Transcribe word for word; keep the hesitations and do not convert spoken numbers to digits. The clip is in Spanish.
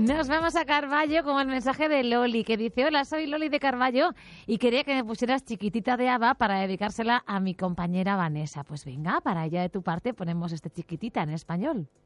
Nos vamos a Carballo con el mensaje de Loli, que dice: hola, soy Loli de Carballo y quería que me pusieras Chiquitita de ABBA para dedicársela a mi compañera Vanessa. Pues venga, para ella de tu parte ponemos este Chiquitita en español.